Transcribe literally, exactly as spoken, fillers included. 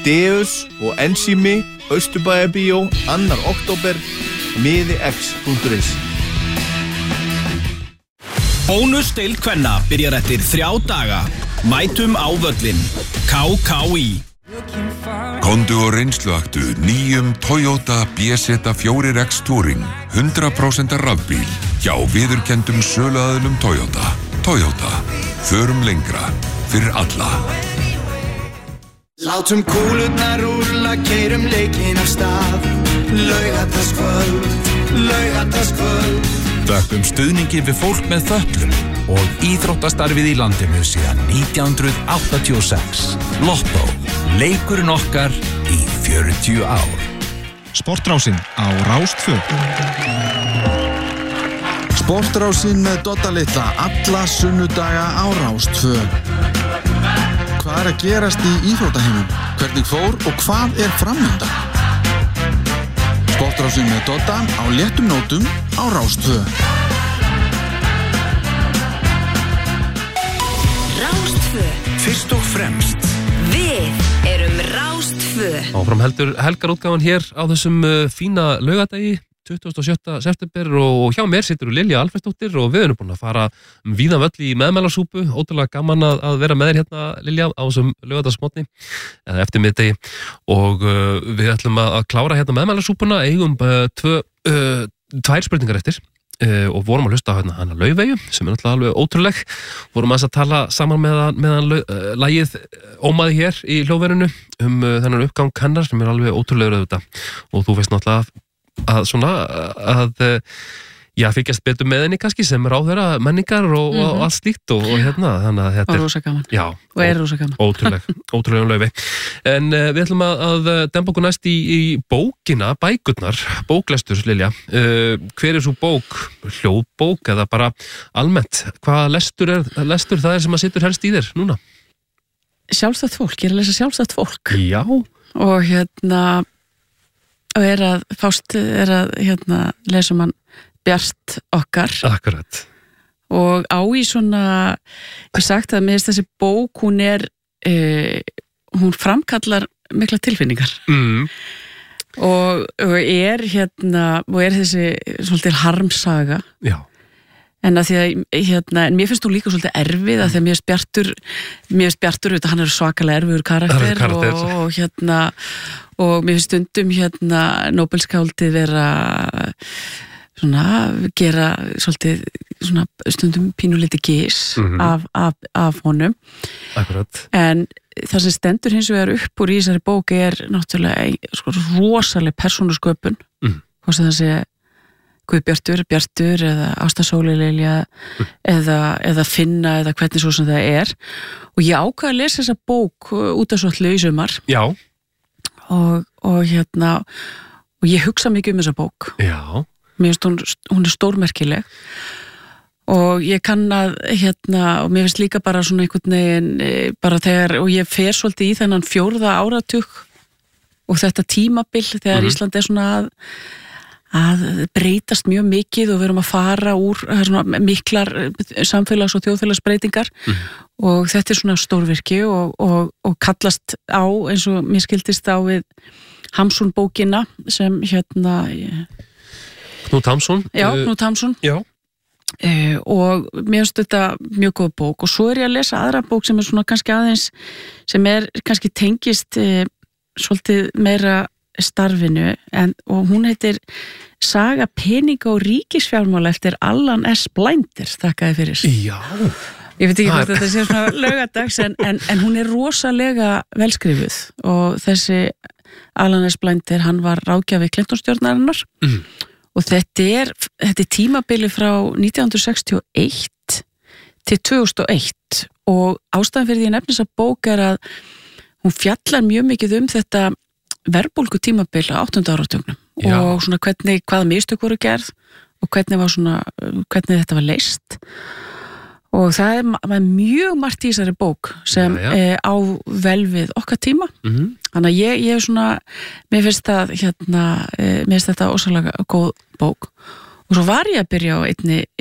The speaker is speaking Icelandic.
Deus og Enzimi, Austurbæjarbíó, annar október, miði x punktur is. Bónusdeild kvenna byrjar eftir þrjá daga. Mætum á völlin. K K í. Komdu og reynsluaktu nýjum Toyota B Z fjögur X Touring hundrað prósent rafbíl hjá viðurkenndum söluaðilum Toyota. Toyota. Förum lengra fyrir alla. Látum kúlurnar rúlla, keyrum leikinn af stað. Laugardagskvöld, laugardagskvöld. Þökkum stuðningi við fólk með fötlun og íþróttastarfið í landinu síðan nítján hundruð áttatíu og sex. Lotto, leikurinn okkar í fjörutíu ár. Sportrásin á Rás tvö. Sportrásin með Dodda litla alla sunnudaga á Rás tvö. Hvað er að gerast í íþróttaheimum? Hvernig fór og hvað er framundan? Sportrásin með Dodda á léttum nótum á Rás tvö. Rás tvö. Fyrst og fremst. Við erum Rás tvö. Áfram heldur helgarútgáfan hér á þessum uh, fína laugardegi tuttugasta og sjötta september og hjá mér situr Lilja Alfreðsdóttir og við erum búin að fara um víðan völl í meðmælasúpu. Ótrúlega gaman að, að vera með þér hérna, Lilja, á þessum laugardagsmorgni eða eftir miðdegi og uh, við ætlum að klára hérna meðmælasúpuna, eigum uh, tvö, uh, tvær spurningar eftir uh, og vorum að hlusta á hérna hana Laufeyju sem er náttúrulega alveg ótrúleg. Vorum að tala saman meðan, meðan uh, lagið ómaði hér í hljóðverinu um uh, þennan uppgang hennar sem er alveg ótrúlegur auðvitað og þú veist náttúrulega að svona að já, fylgjast betur með henni kannski sem ráðherra menningar og, mm-hmm. og allt slíkt og, og hérna þannig að þetta er rosa gaman já, og er rosa gaman ótrúleg, ótrúlega um Laufey en uh, við ætlum að, að demba okkur næst í, í bókina, bækurnar bóklestur, Lilja uh, hver er svo bók, hljóðbók eða bara almennt, hvað lestur er lestur það er sem að situr helst í þér núna? Sjálfstætt fólk, ég er að lesa sjálfstætt fólk já og hérna og er að fást er að hérna lesum hann Bjart okkar akkurat og á í svona ég sagt að mér finnst þessi bók hún er e, hún framkallar mikla tilfinningar mm. og, og er hérna og er þessi svolítið harmsaga já en að því að hérna, en mér finnst þú líka svolítið erfið að því að mér finnst Bjartur mér finnst Bjartur, þetta hann er svakalega erfiður karakter, karakter. Og, og hérna og mér finnst stundum hérna Nóbelskáldið vera svona gera svolítið svona stundum pínulítið gís mm-hmm. af, af, af honum akkurat en það sem stendur hins vegar upp úr í þessari bók er náttúrulega sko, rosaleg persónusköpun mm. hvort sem það sé Guðbjartur, Bjartur eða Ásta Sóley Lilja mm. eða, eða Finna eða hvernig svo sem það er og ég ákvað að lesa þessa bók út af svolítið í sumar já og, og hérna og ég hugsa mikið um þessa bók já mér finnst hún, hún er stórmerkileg og ég kann að hérna og mér finnst líka bara svona einhvern veginn bara þegar og ég fer svolítið í þennan fjórða áratug og þetta tímabil þegar mm. Ísland er svona að að breytast mjög mikið og við erum að fara úr svona miklar samfélags- og þjóðfélagsbreytingar mm. og þetta er svona stórvirki og, og, og kallast á eins og mér skildist á við Hamsun bókina sem hérna Knut Hamsun já, Knut Hamsun já Uh, og mér finnst þetta mjög góð bók og svo er ég að lesa aðra bók sem er svona kannski aðeins sem er kannski tengist uh, svolítið meira starfinu en, og hún heitir Saga peninga og ríkisfjármála eftir Allan S. Blinder þakkaði fyrir já ég veit ekki hvort þetta sé svona laugadags en, en, en hún er rosalega velskrifuð og þessi Allan S. Blinder hann var ráðgjafi Clinton-stjórnarinnar mm. og þetta er, þetta er tímabili frá nítján hundruð sextíu og eitt til tvö þúsund og eitt og ástæðan fyrir því að nefna þessa bók er að hún fjallar mjög mikið um þetta verðbólgu tímabil á áttunda áratugnum og svona hvernig, hvaða mistök voru gerð og hvernig var svona, hvernig þetta var leyst og það er, er mjög margt í þessari bók sem já, já. E, á vel við okkar tíma mm-hmm. þannig að ég, ég er svona mér finnst það hérna, e, mér finnst þetta ósæðlega góð bók og svo var ég að byrja á einni